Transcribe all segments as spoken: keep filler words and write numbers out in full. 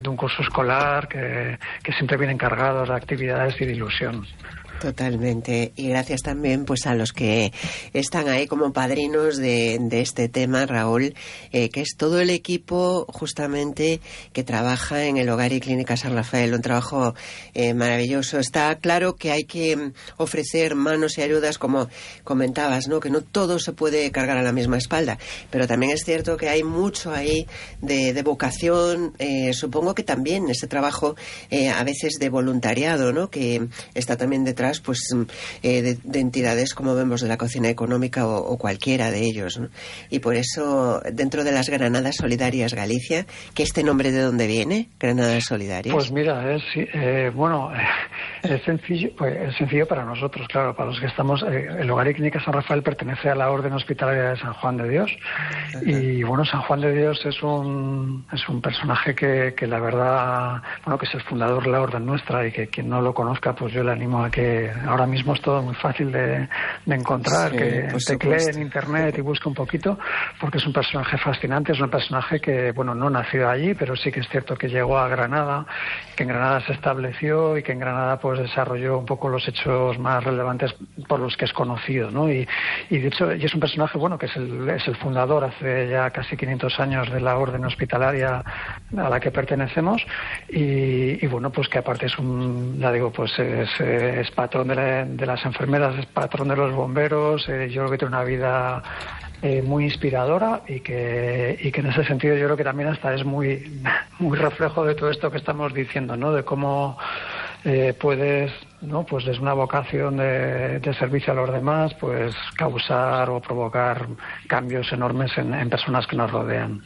de un curso escolar que, que siempre vienen cargados de actividades y de ilusión. Totalmente, y gracias también pues a los que están ahí como padrinos de, de este tema, Raúl, eh, que es todo el equipo justamente que trabaja en el Hogar y Clínica San Rafael, un trabajo eh, maravilloso. Está claro que hay que ofrecer manos y ayudas, como comentabas, ¿no? Que no todo se puede cargar a la misma espalda, pero también es cierto que hay mucho ahí de, de vocación, eh, supongo que también ese trabajo eh, a veces de voluntariado, ¿no? Que está también detrás pues eh, de, de entidades como vemos de la Cocina Económica o, o cualquiera de ellos, ¿no? Y por eso dentro de las Granadas Solidarias Galicia, ¿que este nombre de dónde viene? Granadas Solidarias. Pues mira, es eh, bueno, es sencillo, pues es sencillo para nosotros, claro, para los que estamos. Eh, el Hogar y Clínica San Rafael pertenece a la Orden Hospitalaria de San Juan de Dios. Ajá. Y bueno, San Juan de Dios es un es un personaje que, que la verdad, bueno, que es el fundador de la orden nuestra, y que quien no lo conozca, pues yo le animo a que ahora mismo es todo muy fácil de, de encontrar, sí, que teclee en internet y busque un poquito, porque es un personaje fascinante, es un personaje que, bueno, no nació allí, pero sí que es cierto que llegó a Granada, que en Granada se estableció y que en Granada pues desarrolló un poco los hechos más relevantes por los que es conocido, ¿no? Y, y de hecho, y es un personaje, bueno, que es el, es el fundador hace ya casi quinientos años de la orden hospitalaria a la que pertenecemos, y, y bueno, pues que aparte es un, ya digo, pues es, es patrón de, la, de las enfermeras, es patrón de los bomberos. eh, yo creo que tiene una vida eh, muy inspiradora, y que y que en ese sentido yo creo que también hasta es muy muy reflejo de todo esto que estamos diciendo, ¿no? De cómo eh, puedes, ¿no? Pues desde una vocación de, de servicio a los demás, pues causar o provocar cambios enormes en, en personas que nos rodean.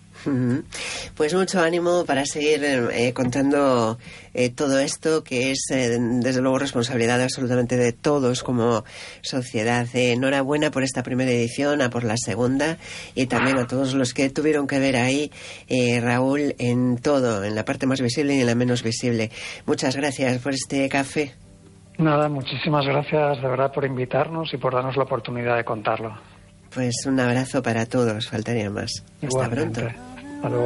Pues mucho ánimo para seguir eh, contando eh, todo esto, que es eh, desde luego responsabilidad absolutamente de todos como sociedad. Eh, enhorabuena por esta primera edición, a por la segunda, y también a todos los que tuvieron que ver ahí, eh, Raúl, en todo, en la parte más visible y en la menos visible. Muchas gracias por este café. Nada, muchísimas gracias de verdad por invitarnos y por darnos la oportunidad de contarlo. Pues un abrazo para todos, faltaría más. Hasta pronto.